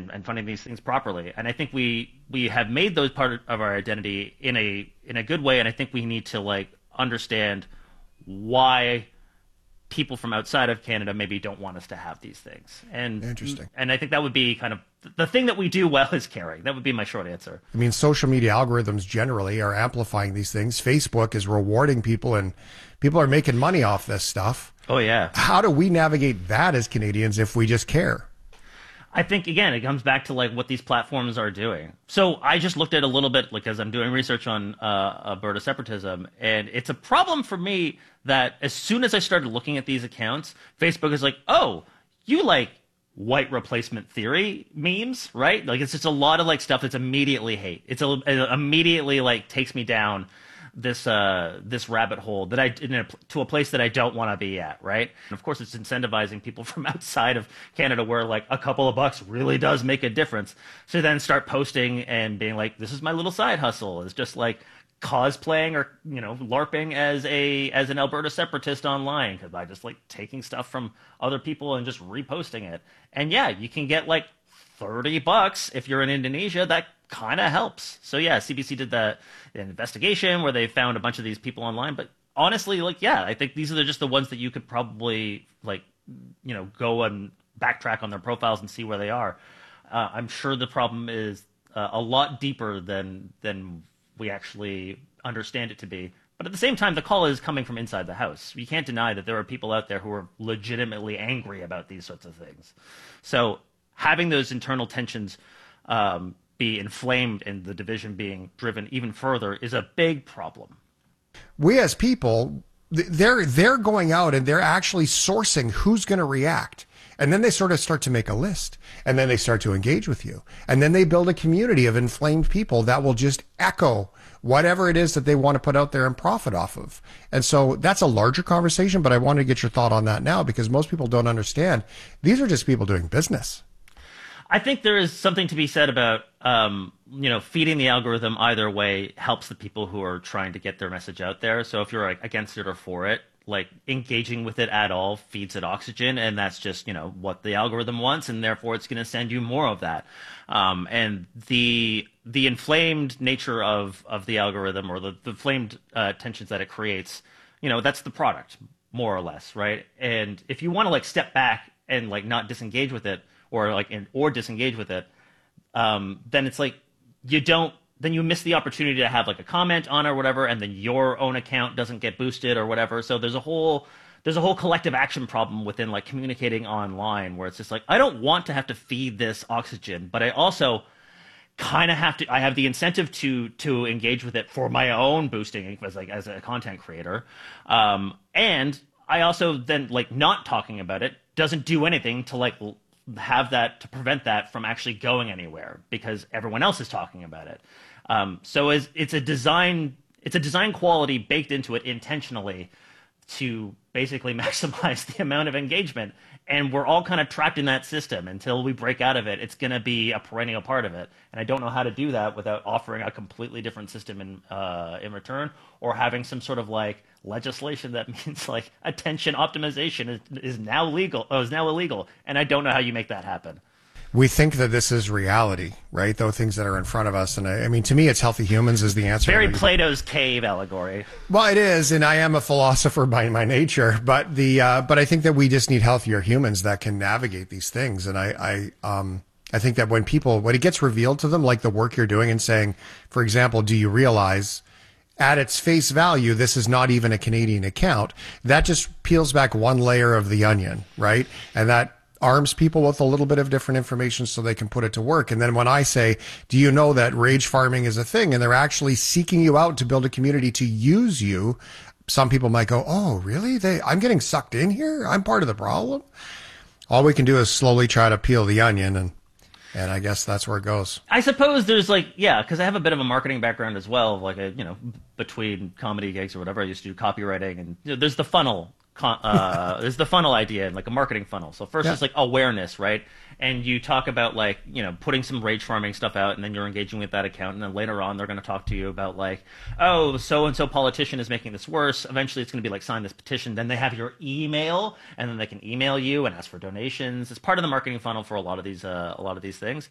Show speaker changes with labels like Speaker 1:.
Speaker 1: and funding these things properly. And I think we have made those part of our identity in a good way. And I think we need to like understand why people from outside of Canada maybe don't want us to have these things.
Speaker 2: Interesting.
Speaker 1: And I think that would be kind of the thing that we do well is caring. That would be my short answer.
Speaker 2: I mean, social media algorithms generally are amplifying these things. Facebook is rewarding people, and people are making money off this stuff.
Speaker 1: Oh, yeah.
Speaker 2: How do we navigate that as Canadians if we just care?
Speaker 1: I think, again, it comes back to like what these platforms are doing. So I just looked at a little bit, like, as I'm doing research on Alberta separatism, and it's a problem for me that as soon as I started looking at these accounts, Facebook is like, oh, you like white replacement theory memes, right? Like, it's just a lot of like stuff that's immediately hate. It immediately like takes me down this rabbit hole that to a place that I don't want to be at, right? And of course, it's incentivizing people from outside of Canada where like a couple of bucks really does make a difference. So then start posting and being like, this is my little side hustle. It's just like cosplaying or, you know, LARPing as an Alberta separatist online, because by just like taking stuff from other people and just reposting it. And yeah, you can get like $30 if you're in Indonesia. That kind of helps. So yeah, CBC did an investigation where they found a bunch of these people online. But honestly, like, yeah, I think these are just the ones that you could probably like, you know, go and backtrack on their profiles and see where they are. I'm sure the problem is a lot deeper than we actually understand it to be. But at the same time, the call is coming from inside the house. You can't deny that there are people out there who are legitimately angry about these sorts of things. So having those internal tensions be inflamed and the division being driven even further is a big problem.
Speaker 2: We as people, they're going out and they're actually sourcing who's going to react. And then they sort of start to make a list, and then they start to engage with you. And then they build a community of inflamed people that will just echo whatever it is that they want to put out there and profit off of. And so that's a larger conversation, but I wanted to get your thought on that now because most people don't understand. These are just people doing business.
Speaker 1: I think there is something to be said about, you know, feeding the algorithm either way helps the people who are trying to get their message out there. So if you're like against it or for it, like engaging with it at all feeds it oxygen, and that's just, you know, what the algorithm wants, and therefore it's going to send you more of that. And the inflamed nature of the algorithm, or the inflamed tensions that it creates, you know, that's the product, more or less, right? And if you want to like step back and like not disengage with it, or disengage with it, then it's like then you miss the opportunity to have like a comment on or whatever, and then your own account doesn't get boosted or whatever. So there's a whole collective action problem within like communicating online, where it's just like, I don't want to have to feed this oxygen, but I also kind of have to. I have the incentive to engage with it for my own boosting as a content creator, and I also then like not talking about it doesn't do anything to like have that, to prevent that from actually going anywhere because everyone else is talking about it. So it's a design quality baked into it intentionally to basically maximize the amount of engagement. And we're all kind of trapped in that system until we break out of it. It's going to be a perennial part of it. And I don't know how to do that without offering a completely different system in return, or having some sort of like legislation that means like attention optimization is now illegal. And I don't know how you make that happen.
Speaker 2: We think that this is reality, right? Those things that are in front of us. And I mean, to me, it's healthy humans is the answer.
Speaker 1: Very Plato's cave allegory.
Speaker 2: Well, it is. And I am a philosopher by my nature, but but I think that we just need healthier humans that can navigate these things. And I think that when it gets revealed to them, like the work you're doing and saying, for example, do you realize at its face value, this is not even a Canadian account, that just peels back one layer of the onion, right? And that arms people with a little bit of different information so they can put it to work. And then when I say, do you know that rage farming is a thing, and they're actually seeking you out to build a community to use you, some people might go, oh, really? I'm getting sucked in here? I'm part of the problem? All we can do is slowly try to peel the onion, and I guess that's where it goes.
Speaker 1: I suppose there's like, yeah, because I have a bit of a marketing background as well, like between comedy gigs or whatever, I used to do copywriting, and there's the funnel. There's the funnel idea, like a marketing funnel. So first it's like awareness, right? And you talk about like, putting some rage farming stuff out, and then you're engaging with that account. And then later on, they're going to talk to you about like, oh, so-and-so politician is making this worse. Eventually it's going to be like, sign this petition. Then they have your email, and then they can email you and ask for donations. It's part of the marketing funnel for a lot of these things.